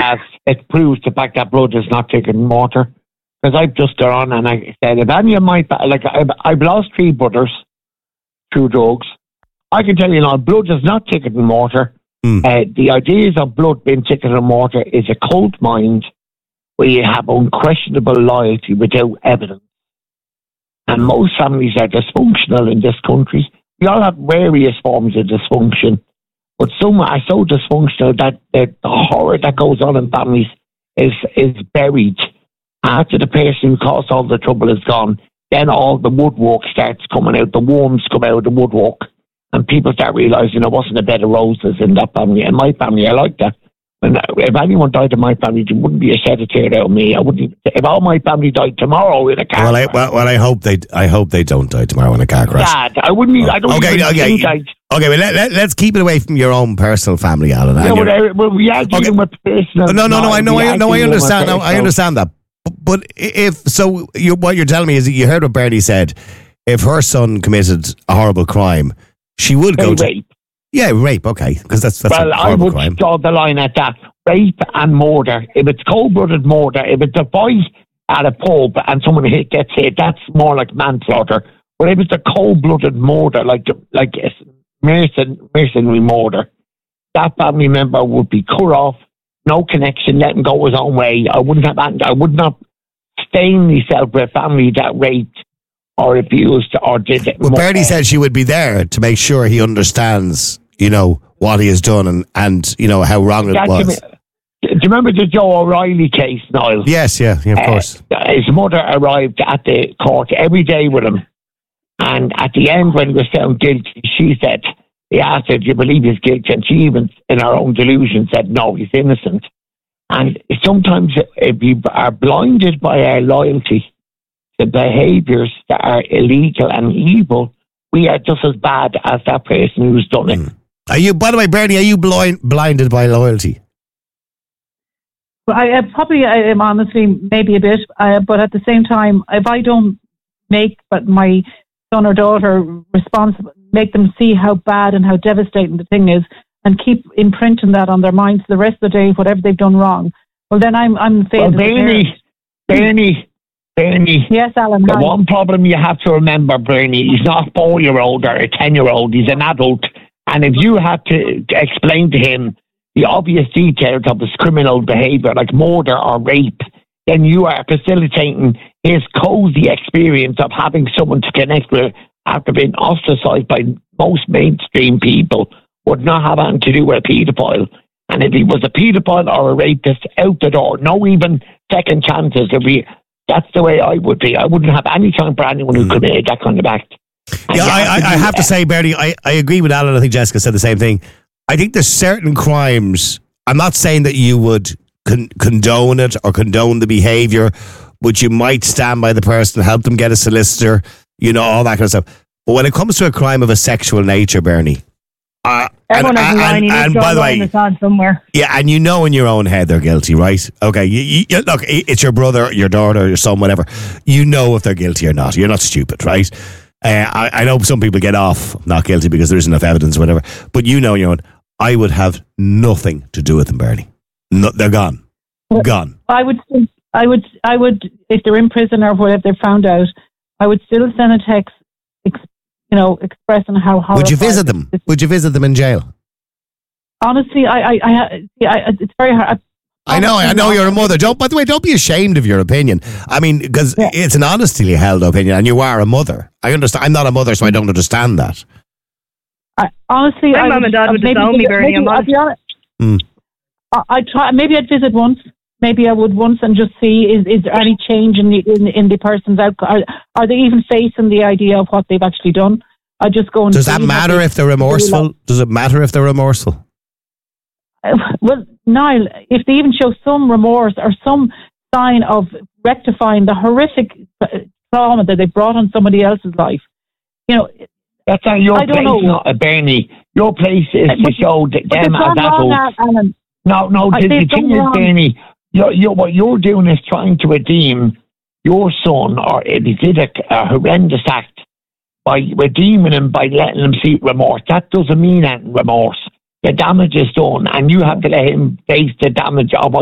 that it proves the fact that blood is not thicker than water. Because I've just gone on and I said, if any of my, I've lost 3 brothers through drugs. I can tell you now, blood is not thicker than water. The ideas of blood being thicker than water is a cold mind where you have unquestionable loyalty without evidence. And most families are dysfunctional in this country. We all have various forms of dysfunction, but some are so dysfunctional that the horror that goes on in families is buried. After the person who caused all the trouble is gone, then all the woodwork starts coming out, the worms come out of the woodwork, and people start realising there wasn't a bed of roses in that family. In my family, I like that. And if anyone died in my family, there wouldn't be a shed of tear out of me. I wouldn't. If all my family died tomorrow in a car crash. I hope they don't die tomorrow in a car crash. Dad, I wouldn't. I don't. Okay. Well, let's keep it away from your own personal family, Alan. We are dealing with personal. No. I understand. No, I understand that. But what you're telling me is that you heard what Bernie said. If her son committed a horrible crime, she would go to rape. Yeah, rape. Okay, because that's a horrible crime. I would draw the line at that: rape and murder. If it's cold-blooded murder, if it's a fight at a pub and someone gets hit, that's more like manslaughter. But if it's a cold-blooded murder, like mercenary murder, that family member would be cut off. No connection, let him go his own way. I would not stain myself with a family that raped or abused or did it. Well, Bernie said she would be there to make sure he understands, what he has done and how wrong it was. Do you remember the Joe O'Reilly case, Niall? Yes, of course. His mother arrived at the court every day with him. And at the end, when he was found guilty, she said, he asked her, do you believe he's guilty? And she even, in her own delusion, said, no, he's innocent. And sometimes if you are blinded by our loyalty to behaviours that are illegal and evil, we are just as bad as that person who's done it. Are you, by the way, Bernie, are you blinded by loyalty? Well, I am honestly maybe a bit, but at the same time, if I don't make my son or daughter responsible, make them see how bad and how devastating the thing is, and keep imprinting that on their minds the rest of the day, whatever they've done wrong, well, then I'm failed. Well, Bernie. Yes, Alan. The one problem you have to remember, Bernie, he's not a 4-year-old or a 10-year-old. He's an adult. And if you have to explain to him the obvious details of his criminal behaviour, like murder or rape, then you are facilitating his cozy experience of having someone to connect with after being ostracised by most mainstream people, would not have anything to do with a paedophile. And if he was a paedophile or a rapist, out the door. No even second chances. That's the way I would be. I wouldn't have any time for anyone who committed that kind of act. Yeah, I have to say, Bernie, I agree with Alan. I think Jessica said the same thing. I think there's certain crimes, I'm not saying that you would condone it or condone the behaviour, but you might stand by the person, help them get a solicitor, all that kind of stuff. But when it comes to a crime of a sexual nature, Bernie, everyone has a line, and by the way, somewhere. Yeah, and in your own head they're guilty, right? Okay, you, look, it's your brother, your daughter, your son, whatever. You know if they're guilty or not. You're not stupid, right? I know some people get off not guilty because there isn't enough evidence or whatever, but in your own, I would have nothing to do with them, Bernie. No, they're gone. Gone. I would, if they're in prison or whatever they're found out, I would still send a text, expressing how horrified. Would you visit them? Would you visit them in jail? Honestly, it's very hard. I know you're a mother. By the way, don't be ashamed of your opinion. I mean, because it's an honestly held opinion, and you are a mother. I understand. I'm not a mother, so I don't understand that. Honestly, my mum and dad would disown me, Bernie. I'll be honest. I'd try. Maybe I'd visit once. Maybe I would once and just see is there any change in the person's outcome? Are they even facing the idea of what they've actually done? I just go and. Does that matter if they're remorseful? Does it matter if they're remorseful? Well, Niall, if they even show some remorse or some sign of rectifying the horrific trauma that they brought on somebody else's life, that's not your place, not Bernie. Your place is to show them as adults. No, the thing is, Bernie, what you're doing is trying to redeem your son, or if he did a horrendous act, by redeeming him by letting him see remorse. That doesn't mean anything, remorse. The damage is done, and you have to let him face the damage of